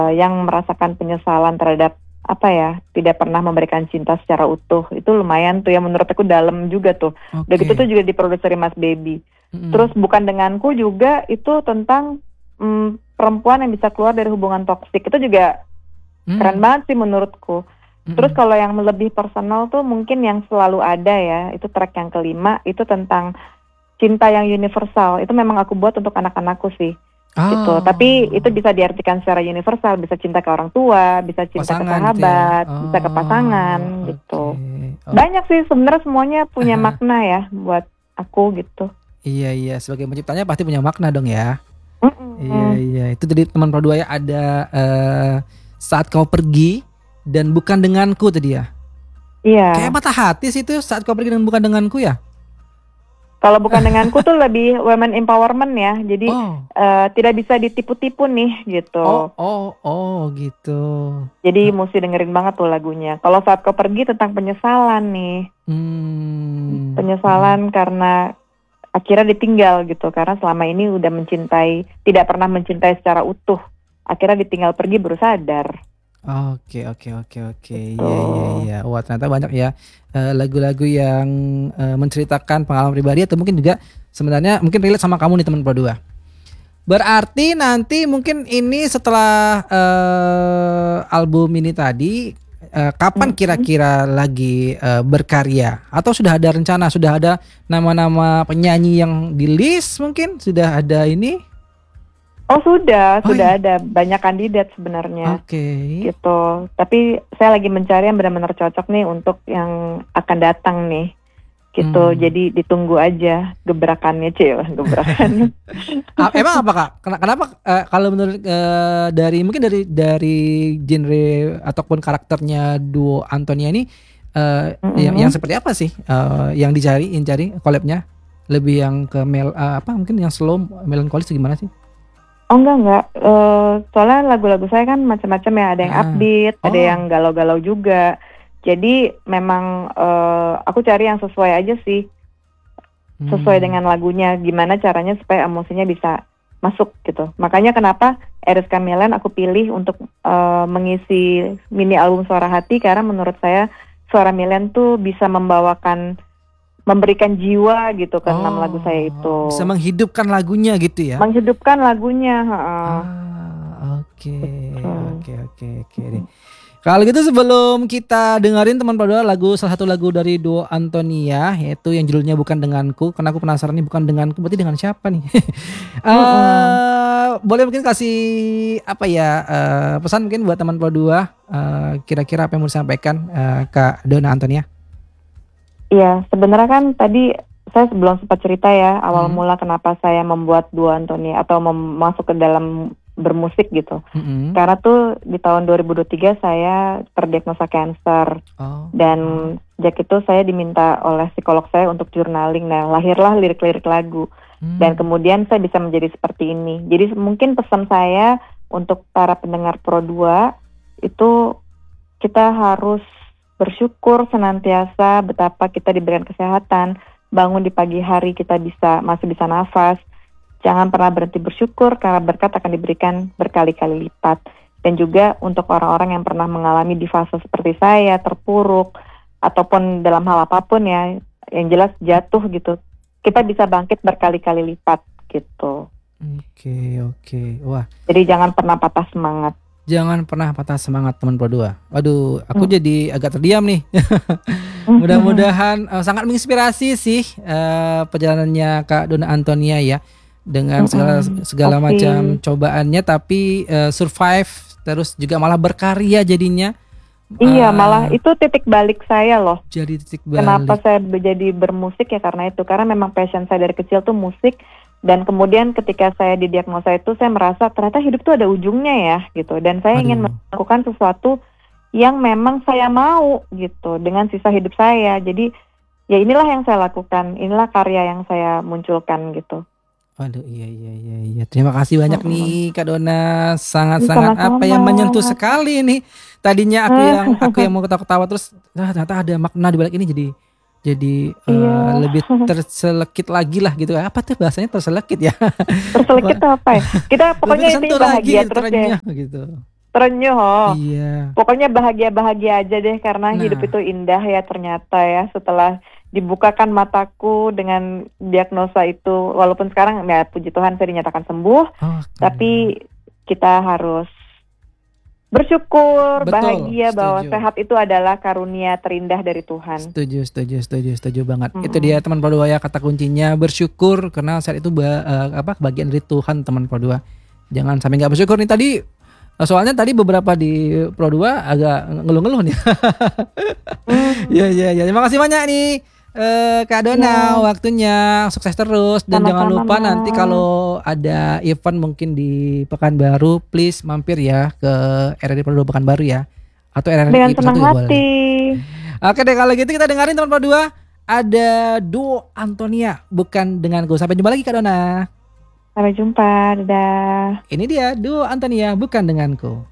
yang merasakan penyesalan terhadap tidak pernah memberikan cinta secara utuh. Itu lumayan tuh ya, menurut aku dalam juga tuh. Udah gitu tuh juga diproduksi Mas Baby. Terus Bukan Denganku juga itu tentang perempuan yang bisa keluar dari hubungan toksik. Itu juga keren banget sih menurutku. Terus kalau yang lebih personal tuh mungkin yang selalu ada ya, itu track yang kelima, itu tentang cinta yang universal. Itu memang aku buat untuk anak-anakku sih. Gitu. Tapi itu bisa diartikan secara universal, bisa cinta ke orang tua, bisa cinta ke sahabat, gitu ya? Bisa ke pasangan gitu. Banyak sih sebenarnya, semuanya punya makna ya buat aku gitu. Iya, sebagai penciptanya pasti punya makna dong ya. Iya, itu jadi teman Pro 2 ya, ada Saat Kau Pergi dan Bukan Denganku tadi ya. Iya. Kayak patah hati sih itu Saat Kau Pergi dan Bukan Denganku ya. Kalau Bukan Denganku tuh lebih women empowerment ya, jadi tidak bisa ditipu-tipu nih gitu. Gitu. Jadi mesti dengerin banget tuh lagunya. Kalau Saat Kau Pergi tentang penyesalan nih, penyesalan karena akhirnya ditinggal gitu, karena selama ini udah tidak pernah mencintai secara utuh. Akhirnya ditinggal pergi baru sadar. Oke. Iya. Wah, ternyata banyak ya lagu-lagu yang menceritakan pengalaman pribadi atau mungkin juga sebenarnya mungkin relate sama kamu nih teman Pro 2. Berarti nanti mungkin ini setelah album ini tadi kapan kira-kira lagi berkarya, atau sudah ada rencana, sudah ada nama-nama penyanyi yang di list, mungkin sudah ada ini? Sudah ada banyak kandidat sebenarnya. Gitu. Tapi saya lagi mencari yang benar-benar cocok nih untuk yang akan datang nih. Gitu. Jadi ditunggu aja gebrakannya, gebrakan. Emang apa Kak? Kenapa kalau menurut dari genre ataupun karakternya duo Antonia ini yang seperti apa sih yang dicari collab-nya? Lebih yang ke mungkin yang slow melankolis gimana sih? Enggak. Soalnya lagu-lagu saya kan macam-macam ya, ada yang upbeat, ada yang galau-galau juga. Jadi memang aku cari yang sesuai aja sih, sesuai dengan lagunya. Gimana caranya supaya emosinya bisa masuk gitu. Makanya kenapa Eriska Milen aku pilih untuk mengisi mini album Suara Hati, karena menurut saya Suara Milen tuh bisa memberikan jiwa gitu ke 6 lagu saya itu. Bisa menghidupkan lagunya gitu ya? Menghidupkan lagunya. Oke. Kalau gitu sebelum kita dengerin teman Pro 2 salah satu lagu dari duo Antonia, yaitu yang judulnya Bukan Denganku. Karena aku penasaran nih, bukan denganku berarti dengan siapa nih? Boleh mungkin kasih pesan mungkin buat teman Pro 2, kira-kira apa yang mau disampaikan Kak Donna Antonia? Iya, sebenarnya kan tadi saya sebelum sempat cerita ya, awal mula kenapa saya membuat duo Antonia atau masuk ke dalam bermusik gitu. Karena tuh di tahun 2023 saya terdiagnosa kanker. Dan sejak itu saya diminta oleh psikolog saya untuk journaling. Nah, lahirlah lirik-lirik lagu. Dan kemudian saya bisa menjadi seperti ini. Jadi mungkin pesan saya untuk para pendengar Pro 2 itu, kita harus bersyukur senantiasa betapa kita diberikan kesehatan. Bangun di pagi hari kita masih bisa nafas. Jangan pernah berhenti bersyukur, karena berkat akan diberikan berkali-kali lipat. Dan juga untuk orang-orang yang pernah mengalami di fase seperti saya, terpuruk, ataupun dalam hal apapun ya, yang jelas jatuh gitu, kita bisa bangkit berkali-kali lipat gitu. Oke. Wah. Jadi jangan pernah patah semangat. Jangan pernah patah semangat teman Pro 2. Waduh, aku jadi agak terdiam nih. Mudah-mudahan sangat menginspirasi sih perjalanannya Kak Donna Antonia ya, dengan segala macam cobaannya, tapi survive terus juga malah berkarya jadinya. Iya, malah itu titik balik saya loh. Jadi titik balik. Kenapa saya jadi bermusik ya, karena itu, karena memang passion saya dari kecil tuh musik. Dan kemudian ketika saya didiagnosa itu, saya merasa ternyata hidup tuh ada ujungnya ya gitu. Dan saya ingin melakukan sesuatu yang memang saya mau gitu dengan sisa hidup saya. Jadi ya inilah yang saya lakukan, inilah karya yang saya munculkan gitu. Waduh, iya. Terima kasih banyak nih Kak Donna, sangat-sangat menyentuh sekali nih. Tadinya aku yang mau ketawa-ketawa, terus ternyata ada makna di balik ini, jadi lebih terselekit lagi lah gitu. Apa tuh bahasanya, terselekit ya? Terselekit apa ya? Kita pokoknya itu bahagia terus ya. Gitu. Terenyuh. Iya. Pokoknya bahagia-bahagia aja deh karena hidup itu indah ya ternyata ya setelah dibukakan mataku dengan diagnosa itu. Walaupun sekarang ya puji Tuhan saya dinyatakan sembuh, tapi kita harus bersyukur, bahagia bahwa sehat itu adalah karunia terindah dari Tuhan. Setuju banget. Itu dia teman Pro 2 ya, kata kuncinya bersyukur karena sehat itu bagian dari Tuhan teman Pro 2. Jangan sampai nggak bersyukur nih tadi. Soalnya tadi beberapa di Pro 2 agak ngeluh-ngeluh nih. Ya. Terima kasih banyak nih Kak Dona, waktunya sukses terus dan jangan lupa nanti kalau ada event mungkin di Pekanbaru, please mampir ya ke RRI Pro 2 Pekanbaru ya, atau RRI dengan senang hati. Oke deh kalau gitu kita dengerin teman Pro 2 ada duo Antonia bukan denganku. Sampai jumpa lagi Kak Dona. Sampai jumpa, dadah. Ini dia duo Antonia bukan denganku.